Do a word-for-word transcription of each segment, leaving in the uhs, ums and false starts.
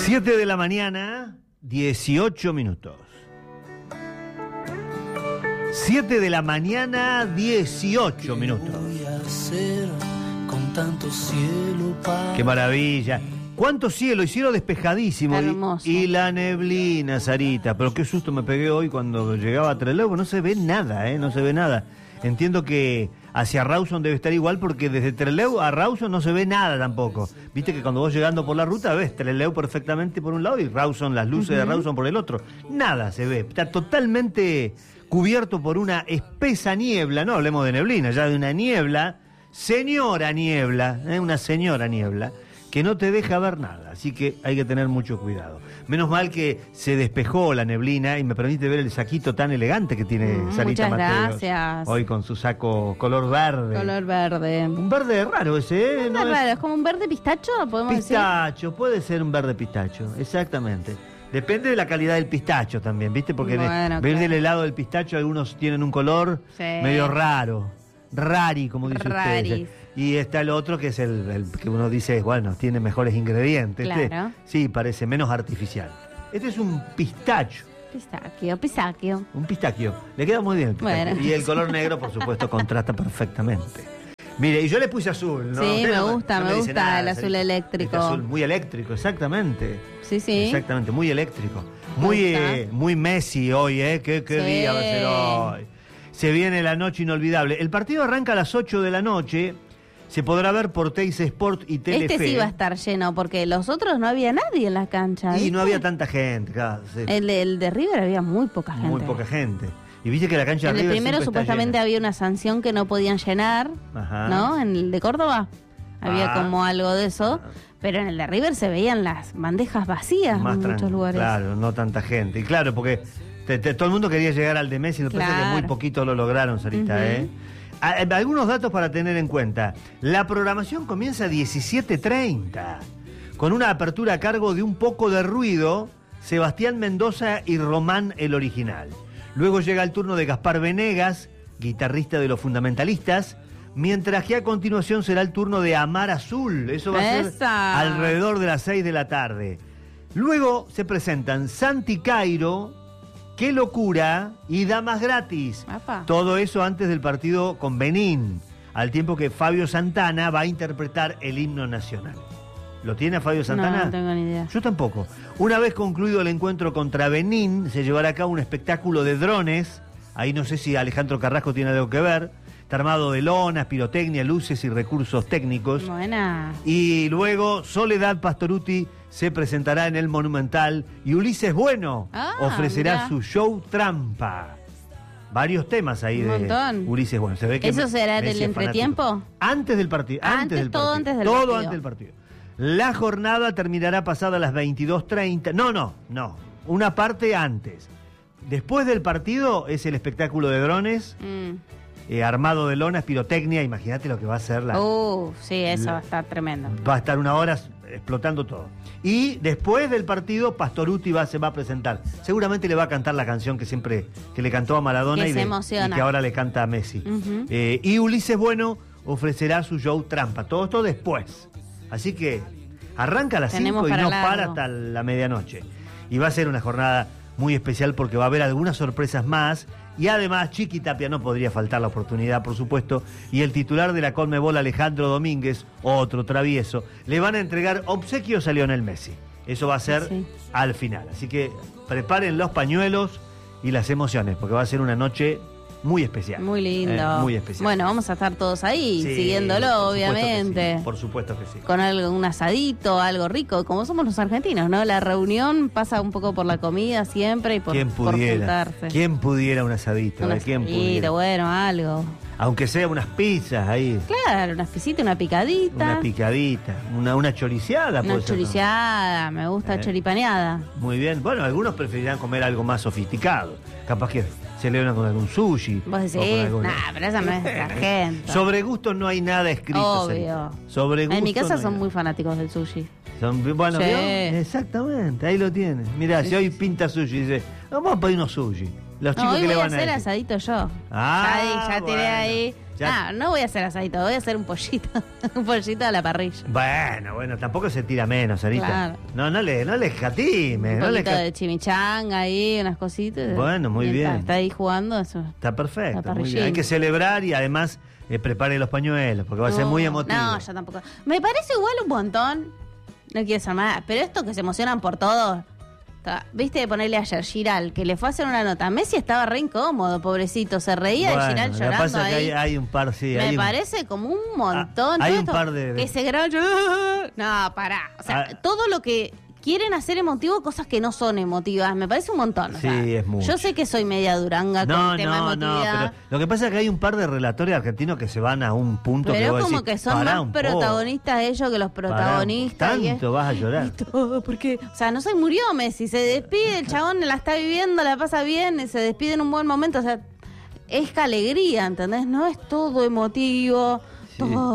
siete de la mañana, dieciocho minutos. siete de la mañana, dieciocho minutos. ¿Qué voy a hacer con tanto cielo para... ¡Qué maravilla! ¡Cuánto cielo! Y cielo despejadísimo. Hermoso. Y, y la neblina, Sarita. Pero qué susto me pegué hoy cuando llegaba a Trelew. No se ve nada, ¿eh? No se ve nada. Entiendo que hacia Rawson debe estar igual porque desde Trelew a Rawson no se ve nada tampoco. Viste que cuando vos llegando por la ruta ves Trelew perfectamente por un lado y Rawson, las luces uh-huh. de Rawson por el otro. Nada se ve. Está totalmente cubierto por una espesa niebla. No hablemos de neblina, ya de una niebla. Señora niebla, ¿eh? Una señora niebla que no te deja ver nada, así que hay que tener mucho cuidado. Menos mal que se despejó la neblina y me permite ver el saquito tan elegante que tiene mm, Sarita Mateos. Gracias. Hoy con su saco color verde. Color verde. Un verde raro ese, ¿eh? No, no es raro, es como un verde pistacho, podemos pistacho, decir. Pistacho, puede ser un verde pistacho, exactamente. Depende de la calidad del pistacho también, ¿viste? Porque bueno, ver claro. del helado del pistacho algunos tienen un color sí. medio raro, rari, como dice Raris. usted. Y está el otro que es el, el que uno dice, bueno, tiene mejores ingredientes. Claro. Este, sí, parece menos artificial. Este es un pistacho. Pistachio, pistachio. Un pistachio. Le queda muy bien el pistachio. Bueno. Y el color negro, por supuesto, contrasta perfectamente. Mire, y yo le puse azul, ¿no? Sí, Usted me no, gusta, no me, me gusta nada, el azul Sarita. eléctrico. Este azul muy eléctrico, exactamente. Sí, sí. Exactamente, muy eléctrico. Muy, eh, muy Messi hoy, ¿eh? ¿Qué, qué sí. día va a ser hoy? Se viene la noche inolvidable. El partido arranca a las ocho de la noche. Se podrá ver por Teis Sport y Telefe. Este sí va a estar lleno, porque los otros no había nadie en la cancha. Y ¿viste? no había tanta gente. Claro, sí. el, el de River había muy poca gente. Muy poca gente. Y viste que la cancha en de el River primero supuestamente había una sanción que no podían llenar, Ajá. ¿no? En el de Córdoba había ah. como algo de eso, ah. pero en el de River se veían las bandejas vacías Más en muchos lugares. Claro, no tanta gente. Y claro, porque te, te, todo el mundo quería llegar al de Messi, me claro. parece que muy poquito lo lograron, Sarita, uh-huh. ¿eh? Algunos datos para tener en cuenta. La programación comienza a diecisiete treinta, con una apertura a cargo de Un Poco de Ruido, Sebastián Mendoza y Román el Original. Luego llega el turno de Gaspar Venegas, guitarrista de Los Fundamentalistas, mientras que a continuación será el turno de Amar Azul. Eso va a Esa. ser alrededor de las seis de la tarde. Luego se presentan Santi Cairo, Qué Locura y Damas Gratis. Apa. Todo eso antes del partido con Benín, al tiempo que Fabio Santana va a interpretar el himno nacional. ¿Lo tiene a Fabio Santana? No, no tengo ni idea. Yo tampoco. Una vez concluido el encuentro contra Benín, se llevará a cabo un espectáculo de drones. Ahí no sé si Alejandro Carrasco tiene algo que ver. Está armado de lonas, pirotecnia, luces y recursos técnicos. Buena. Y luego Soledad Pastorutti se presentará en el Monumental y Ulises Bueno ah, ofrecerá mirá. su show Trampa. Varios temas ahí Un de montón. Ulises Bueno. Se ve que ¿Eso será en Messi el es entretiempo? fanático. Antes del partido. Antes, Antes, del todo partido. antes del todo partido. antes del partido. La jornada terminará pasada las veintidós treinta. No, no, no. Una parte antes. Después del partido es el espectáculo de drones. Mm. Eh, armado de lonas, pirotecnia, imagínate lo que va a ser la... Uh, sí, eso la, va a estar tremendo. Va a estar una hora explotando todo. Y después del partido, Pastorutti va, se va a presentar. Seguramente le va a cantar la canción que siempre que le cantó a Maradona que y, se de, emociona. y que ahora le canta a Messi. Uh-huh. eh, y Ulises Bueno ofrecerá su show Trampa. Todo esto después. Así que arranca a las cinco y no largo. para hasta la medianoche. Y va a ser una jornada muy especial porque va a haber algunas sorpresas más. Y además, Chiqui Tapia no podría faltar la oportunidad, por supuesto. Y el titular de la Conmebol, Alejandro Domínguez, otro travieso, le van a entregar obsequios a Lionel Messi. Eso va a ser sí. al final. Así que preparen los pañuelos y las emociones, porque va a ser una noche muy especial. Muy lindo. Eh, muy especial. Bueno, vamos a estar todos ahí, sí, siguiéndolo, obviamente. Sí, por supuesto que sí. Con algo, un asadito, algo rico, como somos los argentinos, ¿no? La reunión pasa un poco por la comida siempre y por, ¿Quién por pudiera? juntarse. ¿Quién pudiera un asadito? Un ¿eh? ¿Quién asadito, pudiera? bueno, algo. Aunque sea unas pizzas ahí. Claro, unas pisitas, una picadita. Una picadita, una, una choriciada. Una choriciada, ¿no? Me gusta ¿Eh? choripaneada. Muy bien. Bueno, algunos preferirán comer algo más sofisticado. Capaz que celebran con algún sushi. Vos decís, algún... nah, pero esa no es sargento. Sobre gustos no hay nada escrito. Obvio. Sobre en mi casa no son nada. muy fanáticos del sushi. Son, bueno, sí. ¿vio? Exactamente, ahí lo tienes. Mirá, sí. Si hoy pinta sushi, dice, vamos a pedir unos sushi. Los chicos no, hoy que voy le van a a hacer decir. asadito yo. Ah, ya, ya tiré bueno. ahí. Ya. Ah, no voy a hacer asadito, voy a hacer un pollito. Un pollito a la parrilla. Bueno, bueno, tampoco se tira menos, Sarita. Claro. No, no le, no le escatime. Un no poquito le de chimichanga ahí, unas cositas. Bueno, muy Y bien. Está, está ahí jugando eso. Está perfecto. La Muy bien. parrillita. Hay que celebrar y además eh, prepare los pañuelos, porque va a ser muy emotivo. No, yo tampoco. Me parece igual un montón. No quiero ser mala, pero esto que se emocionan por todo. Está- Viste, ponerle ayer Giral, que le fue a hacer una nota. Messi estaba re incómodo, pobrecito. Se reía Bueno, de Giral lo que llorando pasa es ahí. que hay, hay un par, sí. Me hay un- parece como un montón. Ah, hay todo un esto par de- de- Que se graba llorando. No, pará. O sea, Ah. todo lo que quieren hacer emotivo, cosas que no son emotivas. Me parece un montón. o Sí, sea, es mucho. Yo sé que soy media duranga con No, el tema no, no, emotividad. pero lo que pasa es que hay un par de relatores argentinos que se van a un punto que Pero vos es como decís, que son "Pará más un poco, protagonistas ellos que los pará, protagonistas. y es- tanto vas a llorar. y todo, porque, o sea, no se murió Messi, se despide, el chabón la está viviendo, la pasa bien, y se despide en un buen momento, o sea, es que alegría, ¿entendés? No es todo emotivo, Sí.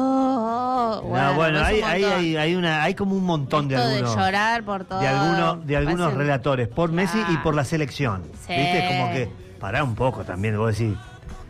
todo. No, bueno, es hay, un hay, montón. hay, hay una, hay como un montón de Esto de algunos, llorar por todo. de algunos, de algunos parece- relatores, por Messi y Claro. por la selección. Sí. ¿Viste? Como que pará un poco también, vos decís.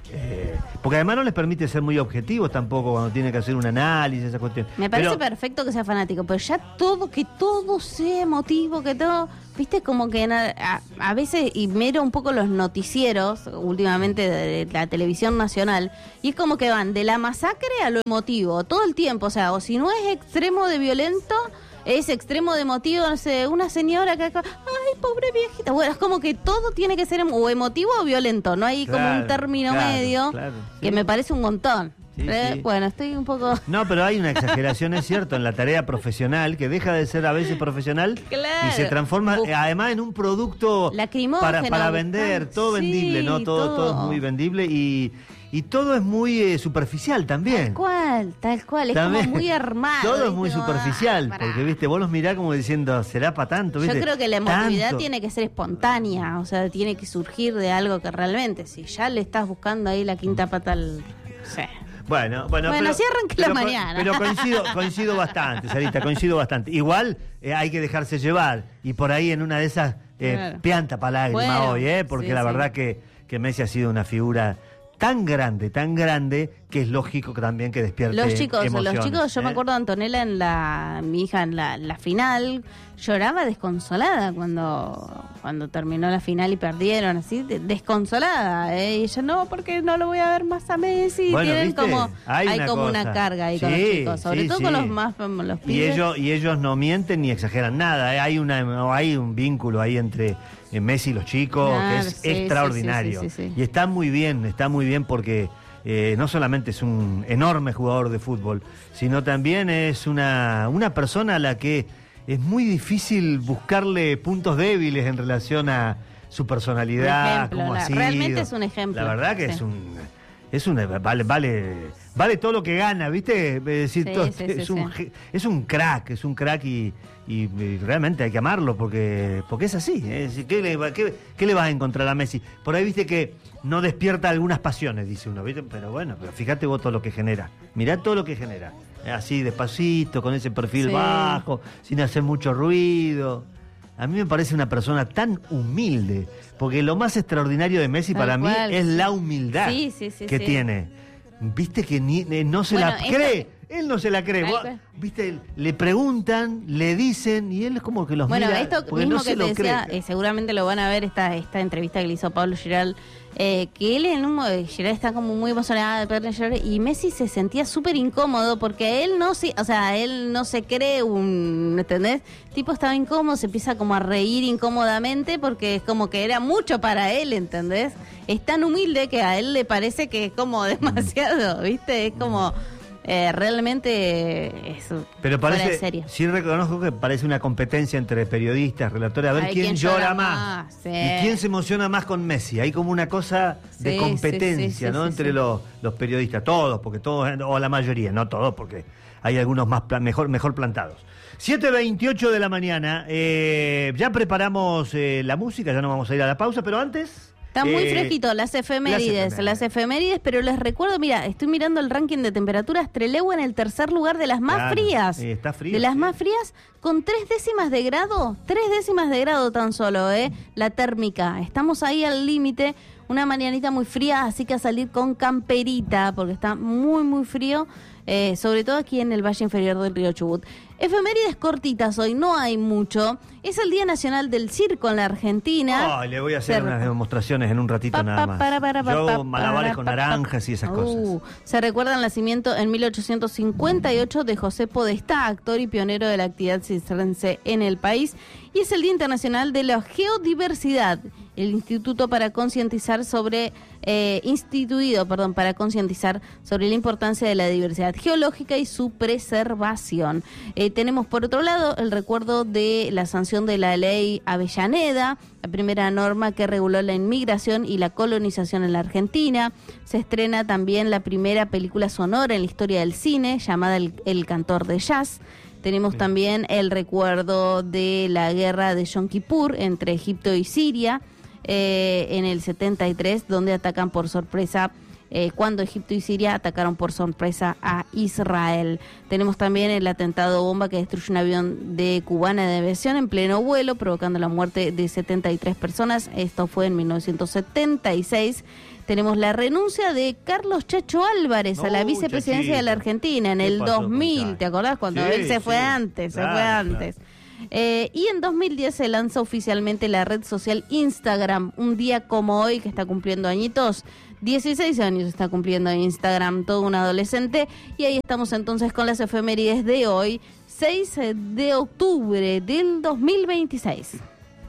eh, porque además no les permite ser muy objetivos tampoco cuando tienen que hacer un análisis, esa cuestión. Me parece Pero- perfecto que sea fanático, pero ya todo, que todo sea emotivo, que todo, viste, como que na- a, a veces, y miro un poco los noticieros últimamente de, de la televisión nacional, y es como que van de la masacre a lo emotivo, todo el tiempo, o sea, o si no es extremo de violento, es extremo de emotivo, no sé, una señora que acá, ay, pobre viejita, bueno, es como que todo tiene que ser em- o emotivo o violento, no hay como Claro, un término claro, medio, claro, que sí. me parece un montón. Sí, Eh, sí. Bueno, estoy un poco... No, pero hay una exageración, es cierto, en la tarea profesional, que deja de ser a veces profesional Claro. y se transforma Bu- eh, además en un producto Lacrimógeno, para, para buscando- vender, todo sí, vendible, ¿no? Todo, todo es todo. muy vendible y, y todo es muy eh, superficial también. Tal cual, tal cual, es También. como muy armado. Todo es ¿viste? muy Como, superficial, ah, pará. porque viste, vos los mirás como diciendo, ¿será para tanto? Yo ¿viste? creo que la emotividad Tanto. tiene que ser espontánea, o sea, tiene que surgir de algo que realmente, si ya le estás buscando ahí la quinta pata al... Sí. Bueno, bueno, Bueno, pero, así arranque la pero co- mañana. Pero coincido, coincido bastante, Sarita, coincido bastante. Igual eh, hay que dejarse llevar y por ahí en una de esas eh, Claro. pianta para lágrima Bueno, hoy, ¿eh? Porque sí, la sí. verdad que, que Messi ha sido una figura tan grande, tan grande, que es lógico que también que despierte Los chicos, emociones, los chicos, yo me ¿eh? acuerdo de Antonella en la, mi hija en la, la final, lloraba desconsolada cuando, cuando terminó la final y perdieron, así, de- desconsolada, ¿eh? Y ella, no, porque no lo voy a ver más a Messi, Bueno, tienen ¿viste? como, Hay hay, una como cosa. una carga ahí con los Sí, chicos, sobre sí, todo sí. con los más, los Y pibes. ellos, y ellos no mienten ni exageran nada. ¿eh? Hay una, hay un vínculo ahí entre eh, Messi y los chicos Claro, que es sí, sí, extraordinario. sí, sí, sí, sí. Y está muy bien, está muy bien porque eh, no solamente es un enorme jugador de fútbol, sino también es una, una persona a la que es muy difícil buscarle puntos débiles en relación a su personalidad. Un ejemplo, cómo ha la- sido. realmente es un ejemplo, La verdad que sí. es un... Es un vale, vale, vale todo lo que gana, ¿viste? Es decir, Sí, todo- sí, sí, es, un, sí. ge- es un crack, es un crack y, y, y realmente hay que amarlo porque, porque es así. ¿eh? Es decir, ¿qué, le, va- qué- qué le vas a encontrar a Messi? Por ahí viste que no despierta algunas pasiones, dice uno, ¿viste? Pero bueno, pero fíjate vos todo lo que genera. Mirá todo lo que genera. ¿eh? Así despacito, con ese perfil Sí. bajo, sin hacer mucho ruido. A mí me parece una persona tan humilde, porque lo más extraordinario de Messi Tal para cual. mí es la humildad Sí, sí, sí, que sí. tiene. Viste que ni- eh, no se Bueno, la esto- cree, él no se la cree. Tal Vos- cual. Viste, le preguntan, le dicen y él es como que los Bueno, mira esto porque mismo no se que te lo decía, cree. eh, seguramente lo van a ver esta esta entrevista que le hizo Pablo Giral, eh, que él en un mo- Giral está como muy emocionado de perder llorar y Messi se sentía súper incómodo porque él no se, o sea, él no se cree un, ¿entendés? El tipo estaba incómodo, se empieza como a reír incómodamente porque es como que era mucho para él, ¿entendés? Es tan humilde que a él le parece que es como demasiado, ¿viste? Es como eh, realmente es Pero fuera de parece, serie. sí reconozco que parece una competencia entre periodistas, relatores, a ver Ay, quién, quién llora llora más, más, sí. y quién se emociona más con Messi. Hay como una cosa de Sí, competencia, sí, sí, ¿no? sí, entre sí. Los, los periodistas, todos, porque todos, o la mayoría, no todos, porque hay algunos más plan- mejor, mejor plantados. siete veintiocho de la mañana, eh, ya preparamos eh, la música, ya nos vamos a ir a la pausa, pero antes... Está muy Eh, fresquito, las efemérides, las efemérides. las efemérides, pero les recuerdo, mira, estoy mirando el ranking de temperaturas, Trelew en el tercer lugar de las más Claro, frías. eh, está frío, De las sí. más frías, con tres décimas de grado, tres décimas de grado tan solo, ¿eh? La térmica. Estamos ahí al límite, una mañanita muy fría, así que a salir con camperita, porque está muy, muy frío. Eh, sobre todo aquí en el Valle Inferior del Río Chubut. Efemérides cortitas hoy, no hay mucho. Es el Día Nacional del Circo en la Argentina. Ay, le voy a hacer Se- unas demostraciones en un ratito Pa, nada pa, más. para, para, pa, Yo pa, malabares para, con pa, pa. naranjas y esas cosas. Uh, se recuerda el nacimiento en mil ochocientos cincuenta y ocho de José Podestá, actor y pionero de la actividad circense en el país. Y es el Día Internacional de la Geodiversidad, el instituto para concientizar sobre, eh, instituido, perdón, para concientizar sobre la importancia de la diversidad geológica y su preservación. Eh, tenemos por otro lado el recuerdo de la sanción de la ley Avellaneda, la primera norma que reguló la inmigración y la colonización en la Argentina. Se estrena también la primera película sonora en la historia del cine, llamada El, El Cantor de Jazz. Tenemos sí. también el recuerdo de la guerra de Yom Kippur entre Egipto y Siria eh, en el setenta y tres, donde atacan por sorpresa, eh, cuando Egipto y Siria atacaron por sorpresa a Israel. Tenemos también el atentado bomba que destruye un avión de cubana de aviación en pleno vuelo, provocando la muerte de setenta y tres personas. Esto fue en mil novecientos setenta y seis. Tenemos la renuncia de Carlos Chacho Álvarez a la Oh, vicepresidencia Chachito. de la Argentina en ¿Qué el pasó dos mil, con Chacho? ¿te acordás? Cuando Sí, él se fue sí. antes, Claro, se fue antes. Eh, y en dos mil diez se lanza oficialmente la red social Instagram, un día como hoy que está cumpliendo añitos. dieciséis años está cumpliendo Instagram, todo un adolescente. Y ahí estamos entonces con las efemérides de hoy, seis de octubre del dos mil veintiséis.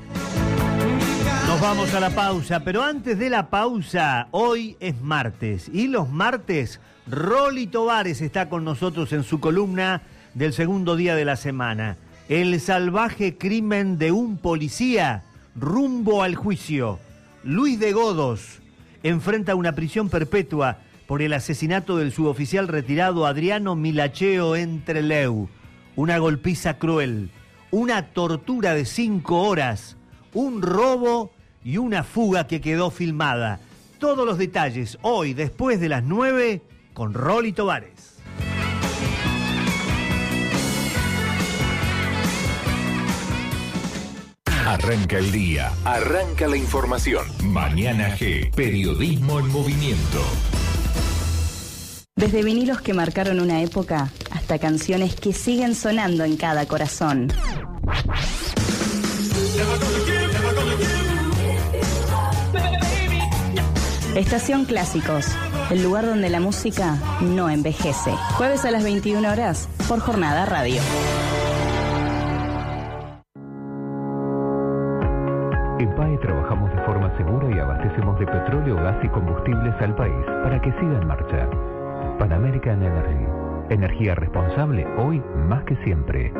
Nos vamos a la pausa, pero antes de la pausa, hoy es martes y los martes Rolly Tovares está con nosotros en su columna del segundo día de la semana. El salvaje crimen de un policía rumbo al juicio. Luis de Godos enfrenta una prisión perpetua por el asesinato del suboficial retirado Adriano Milacheo en Trelew. Una golpiza cruel, una tortura de cinco horas, un robo y una fuga que quedó filmada. Todos los detalles hoy, después de las nueve, con Rolly Tovares. Arranca el día, arranca la información. Mañana G, periodismo en movimiento. Desde vinilos que marcaron una época hasta canciones que siguen sonando en cada corazón. Estación Clásicos, el lugar donde la música no envejece. Jueves a las veintiuna horas por Jornada Radio. En P A E trabajamos de forma segura y abastecemos de petróleo, gas y combustibles al país para que siga en marcha. Pan American Energy. Energía responsable hoy más que siempre.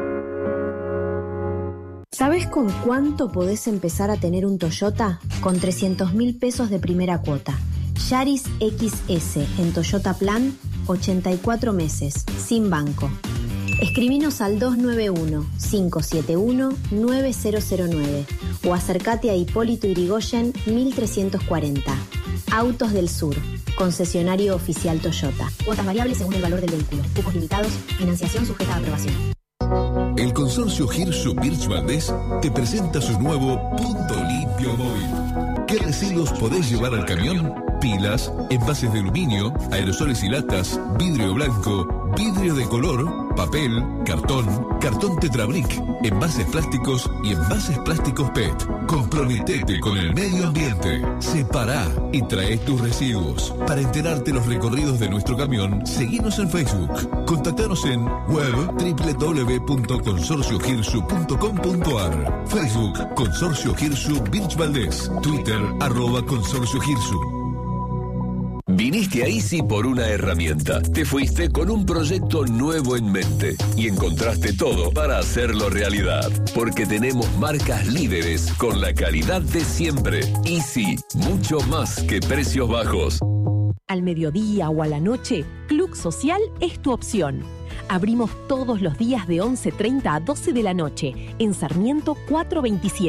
¿Sabes con cuánto podés empezar a tener un Toyota? Con trescientos mil pesos de primera cuota. Yaris X S en Toyota Plan, ochenta y cuatro meses, sin banco. Escribinos al dos nueve uno, cinco siete uno, nueve cero cero nueve o acércate a Hipólito Yrigoyen mil trescientos cuarenta. Autos del Sur, concesionario oficial Toyota. Cuotas variables según el valor del vehículo. Cupos limitados, financiación sujeta a aprobación. El consorcio Hirsu Birch Valdés te presenta su nuevo Punto Limpio Móvil. ¿Qué residuos podés llevar al camión? Pilas, envases de aluminio, aerosoles y latas, vidrio blanco, vidrio de color, papel, cartón, cartón Tetrabric, envases plásticos y envases plásticos P E T. Comprometete con el medio ambiente. Separá y trae tus residuos. Para enterarte los recorridos de nuestro camión, seguinos en Facebook. Contactanos en web doble u doble u doble u punto consorcio girsu punto com punto a r. Facebook Consorcio Hirsu Birch Valdés. Twitter arroba Consorcio Hirsu. Viniste a Easy por una herramienta. Te fuiste con un proyecto nuevo en mente y encontraste todo para hacerlo realidad. Porque tenemos marcas líderes con la calidad de siempre. Easy, mucho más que precios bajos. Al mediodía o a la noche, Club Social es tu opción. Abrimos todos los días de once treinta a doce de la noche en Sarmiento cuatrocientos veintisiete.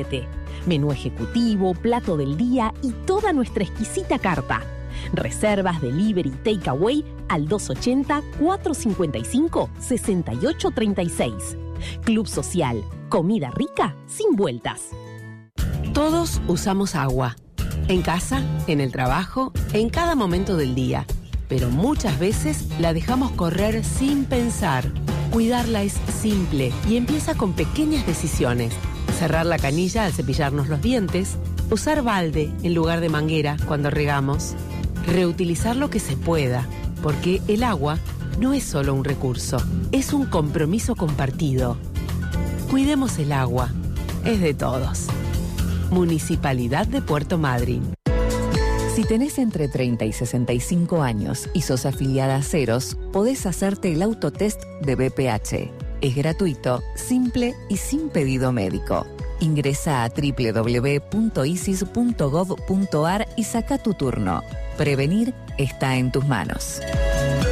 Menú ejecutivo, plato del día y toda nuestra exquisita carta. Reservas, delivery, takeaway al dos ochenta, cuatrocientos cincuenta y cinco, sesenta y ocho treinta y seis. Club Social, comida rica sin vueltas. Todos usamos agua. En casa, en el trabajo, en cada momento del día. Pero muchas veces la dejamos correr sin pensar. Cuidarla es simple y empieza con pequeñas decisiones. Cerrar la canilla al cepillarnos los dientes. Usar balde en lugar de manguera cuando regamos. Reutilizar lo que se pueda, porque el agua no es solo un recurso, es un compromiso compartido. Cuidemos el agua, es de todos. Municipalidad de Puerto Madryn. Si tenés entre treinta y sesenta y cinco años y sos afiliada a Ceros, podés hacerte el autotest de B P H. Es gratuito, simple y sin pedido médico. Ingresa a doble u doble u doble u punto isis punto gov punto ar y saca tu turno. Prevenir está en tus manos.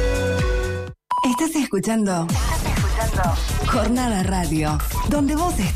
Estás escuchando. Estás escuchando. Jornada Radio, donde vos estás.